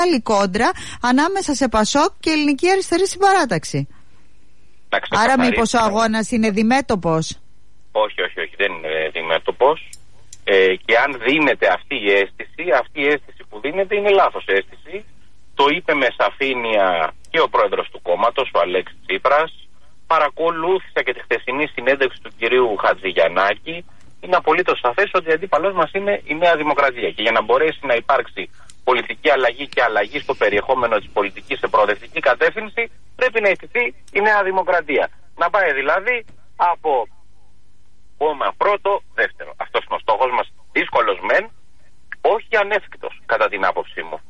άλλη κόντρα ανάμεσα σε Πασόκ και Ελληνική Αριστερή Συμπαράταξη. Άρα μήπως ο αγώνας είναι διμέτωπος? Όχι, δεν είναι διμέτωπος. Και αν δίνεται αυτή η αίσθηση που δίνεται είναι λάθος αίσθηση. Το είπε με σαφήνεια και ο πρόεδρος του κόμματος, ο Αλέξης Τσίπρας. Παρακολούθησα και τη χθεσινή συνέντευξη του κυρίου Χατζηγιαννάκη. Είναι απολύτως σαφές ότι ο αντίπαλός μας είναι η Νέα Δημοκρατία. Και για να μπορέσει να υπάρξει πολιτική αλλαγή και αλλαγή στο περιεχόμενο της πολιτικής σε προοδευτική κατεύθυνση, πρέπει να ιτηθεί η Νέα Δημοκρατία. Να πάει δηλαδή από κόμμα πρώτο, δεύτερο. Αυτός είναι ο στόχος μας. Δύσκολος μεν, όχι ανέφικτος κατά την άποψή μου.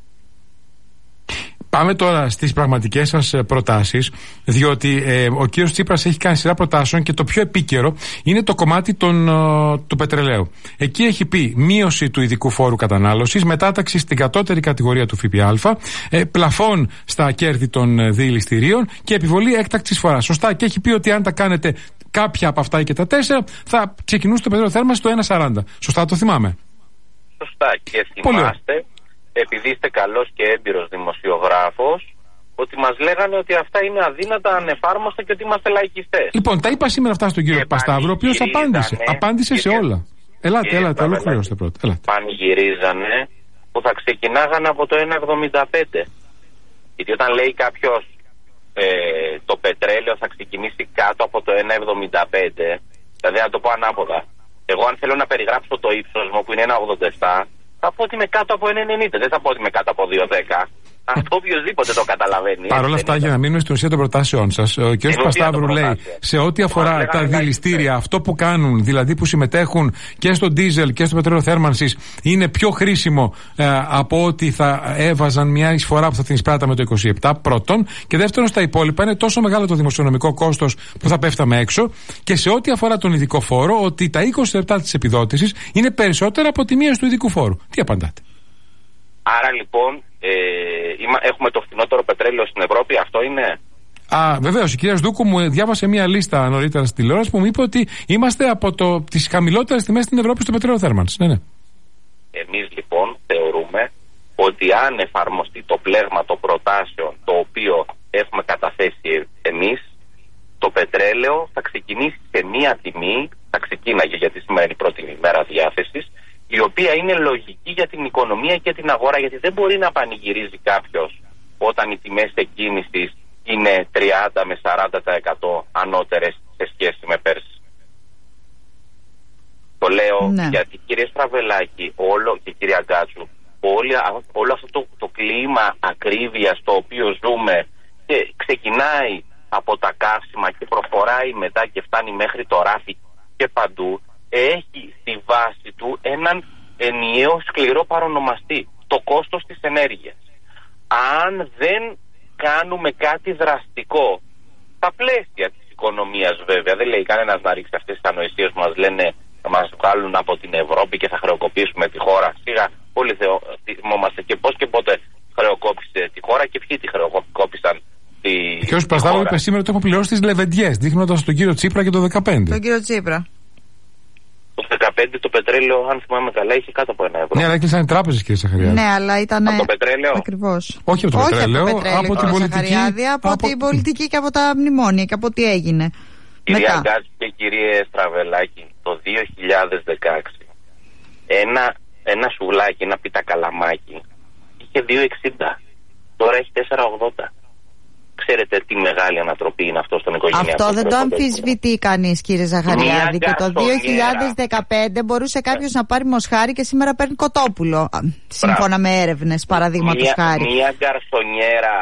Πάμε τώρα στις πραγματικές σας προτάσεις, διότι ο κύριος Τσίπρας έχει κάνει σειρά προτάσεων και το πιο επίκαιρο είναι το κομμάτι του πετρελαίου. Εκεί έχει πει μείωση του ειδικού φόρου κατανάλωσης, μετάταξη στην κατώτερη κατηγορία του ΦΠΑ, πλαφόν στα κέρδη των διηληστηρίων και επιβολή έκτακτης φοράς. Σωστά, και έχει πει ότι αν τα κάνετε κάποια από αυτά και τα 4, θα ξεκινούσε το πετρέλαιο θέρμανση στο 1,40. Σωστά το θυμάμαι? Σωστά, και θυμάστε, επειδή είστε καλός και έμπειρος δημοσιογράφος, ότι μας λέγανε ότι αυτά είναι αδύνατα, ανεφάρμοστα και ότι είμαστε λαϊκιστές. Λοιπόν, τα είπα σήμερα αυτά στον κύριο Πασταύρο, ο οποίος απάντησε σε όλα. Ελάτε, ολοκληρώστε πρώτα. Πανηγυρίζανε που θα ξεκινάγανε από το 1,75. Γιατί όταν λέει κάποιος το πετρέλαιο θα ξεκινήσει κάτω από το 1,75, δηλαδή να το πω ανάποδα. Εγώ αν θέλω να περιγράψω το ύψος μου που είναι 1,87, θα πω ότι είμαι κάτω από 1,90, δεν θα πω ότι είμαι κάτω από 2,10. Αυτό οποιοδήποτε το καταλαβαίνει. Παρ' όλα αυτά, για να μείνουμε στην ουσία των προτάσεών σας, ο κ. Πασταύρου λέει σε ό,τι αφορά τα δηληστήρια, αυτό που κάνουν, δηλαδή που συμμετέχουν και στο ντίζελ και στο πετρέλαιο θέρμανσης, είναι πιο χρήσιμο από ότι θα έβαζαν μια εισφορά που θα την εισπράταμε το 27, πρώτον. Και δεύτερον, στα υπόλοιπα είναι τόσο μεγάλο το δημοσιονομικό κόστος που θα πέφταμε έξω. Και σε ό,τι αφορά τον ειδικό φόρο, ότι τα 20 λεπτά της επιδότησης είναι περισσότερα από τη μείωση του ειδικού φόρου. Τι απαντάτε? Άρα λοιπόν έχουμε το φθηνότερο πετρέλαιο στην Ευρώπη, αυτό είναι? Βεβαίως, η κυρία Σδούκου μου διάβασε μια λίστα νωρίτερα στη τηλεόραση που μου είπε ότι είμαστε από τις χαμηλότερες τιμές στην Ευρώπη στο πετρέλαιο θέρμανσης. Ναι. Εμείς λοιπόν θεωρούμε ότι αν εφαρμοστεί το πλέγμα των προτάσεων το οποίο έχουμε καταθέσει εμείς, το πετρέλαιο θα ξεκινήσει σε μία τιμή, θα ξεκίναγε για τη σημερινή πρώτη ημέρα διάθεσης, η οποία είναι λογική για την οικονομία και την αγορά, γιατί δεν μπορεί να πανηγυρίζει κάποιος όταν οι τιμές εκκίνησης είναι 30 με 40% ανώτερες σε σχέση με πέρσι. Το λέω γιατί, κύριε Στραβελάκη, και κυρία Γκάτσου, όλο αυτό το κλίμα ακρίβειας το οποίο ζούμε και ξεκινάει από τα καύσιμα και προχωράει μετά και φτάνει μέχρι το ράφι και παντού, έχει στη βάση του έναν ενιαίο σκληρό παρονομαστή, το κόστος της ενέργειας. Αν δεν κάνουμε κάτι δραστικό, στα πλαίσια της οικονομίας βέβαια, δεν λέει κανένας να ρίξει αυτές τις ανοησίες που μας λένε να μας βγάλουν από την Ευρώπη και θα χρεοκοπήσουμε τη χώρα. Σίγα όλοι θυμόμαστε και πώς και πότε χρεοκόπησε τη χώρα και ποιοι τη χρεοκόπησαν. Και ως Πασταύρο είπε σήμερα ότι έχω πληρώσει τις λεβεντιές, δείχνοντας τον κύριο Τσίπρα και το 2015. Τον κύριο Τσίπρα. Το 2015 το πετρέλαιο, αν θυμάμαι καλά, είχε κάτω από 1 ευρώ. Ναι, αλλά έκλεισαν οι τράπεζες, κύριε Σαχαριάδη. Ναι, αλλά ήταν. Από το πετρέλαιο. Ακριβώς. Όχι από το πετρέλαιο, από την πολιτική. Από την πολιτική και από τα μνημόνια και από τι έγινε. Κυρία Γκάτσου και κύριε Στραβελάκη, το 2016 ένα σουβλάκι, ένα πίτα καλαμάκι είχε 2,60. Τώρα έχει 4,80. Ξέρετε τι μεγάλη ανατροπή είναι αυτό στον οικογενειακό. Αυτό δεν το αμφισβητεί κανείς, κύριε Ζαχαριάδη. Και το 2015 μπορούσε κάποιος να πάρει μοσχάρι και σήμερα παίρνει κοτόπουλο. Σύμφωνα με έρευνες, παραδείγματος χάρη. Μια γκαρσονιέρα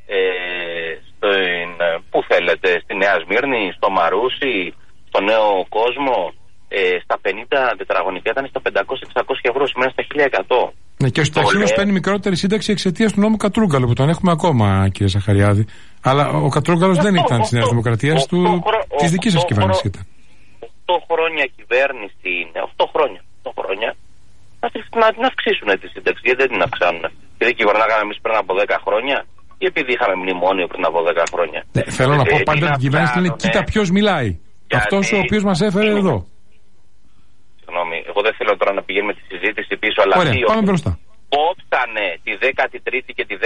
πού θέλετε, στη Νέα Σμύρνη, στο Μαρούσι, στο Νέο Κόσμο, στα 50 τετραγωνικά ήταν στα 500-600 ευρώ, σήμερα στα 1.100. Ναι, και ο Σταχύλος παίρνει μικρότερη σύνταξη εξαιτίας του νόμου Κατρούγκαλου που τον έχουμε ακόμα, κύριε Ζαχαριάδη. Αλλά ο Κατρούγκαλος δεν ήταν της Νέας Δημοκρατίας, της δικής σας κυβέρνησης ήταν. 8 χρόνια κυβέρνηση είναι, 8 χρόνια. Να αυξήσουν τη σύνταξη, γιατί δεν την αυξάνουν? Επειδή κυβερνάγαμε εμείς πριν από 10 χρόνια ή επειδή είχαμε μνημόνιο πριν από 10 χρόνια? Ναι, θέλω να πω πάντα την κυβέρνηση είναι κοίτα ποιος μιλάει. Αυτός ο οποίος μας έφερε εδώ. Συγγνώμη, εγώ δεν θέλω τώρα να πηγαίνουμε τη συζήτηση πίσω, αλλά ωραία, πάμε μπροστά. κόψανε τη 13η και τη